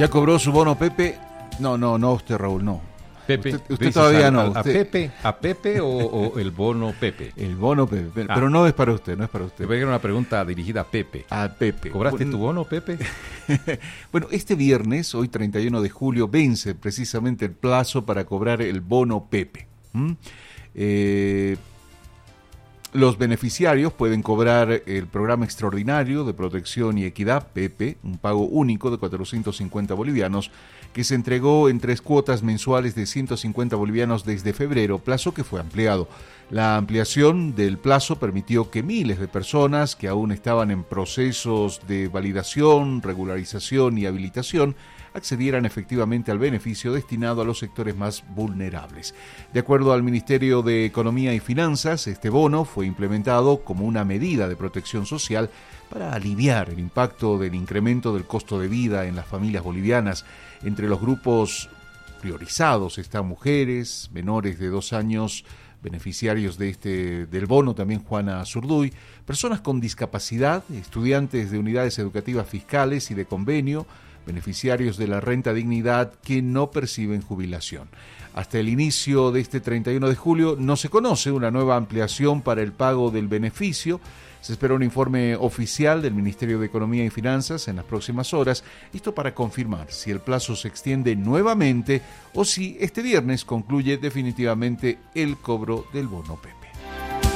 ¿Ya cobró su bono Pepe? No, usted, Raúl, no. Pepe, usted todavía no. ¿A Pepe o el bono Pepe? El bono Pepe, pero no es para usted, no es para usted. Te voy a dar una pregunta dirigida a Pepe. A Pepe. ¿Cobraste tu bono, Pepe? Bueno, este viernes, hoy 31 de julio, vence precisamente el plazo para cobrar el bono Pepe. Los beneficiarios pueden cobrar el programa extraordinario de protección y equidad, PEPE, un pago único de 450 bolivianos, que se entregó en 3 cuotas mensuales de 150 bolivianos desde febrero, plazo que fue ampliado. La ampliación del plazo permitió que miles de personas que aún estaban en procesos de validación, regularización y habilitación accedieran efectivamente al beneficio destinado a los sectores más vulnerables. De acuerdo al Ministerio de Economía y Finanzas, este bono fue implementado como una medida de protección social para aliviar el impacto del incremento del costo de vida en las familias bolivianas. Entre los grupos priorizados están mujeres, menores de 2 años, beneficiarios del bono, también Juana Zurduy, personas con discapacidad, estudiantes de unidades educativas fiscales y de convenio, beneficiarios de la renta dignidad que no perciben jubilación. Hasta el inicio de este 31 de julio no se conoce una nueva ampliación para el pago del beneficio. Se espera un informe oficial del Ministerio de Economía y Finanzas en las próximas horas, esto para confirmar si el plazo se extiende nuevamente o si este viernes concluye definitivamente el cobro del bono Pepe.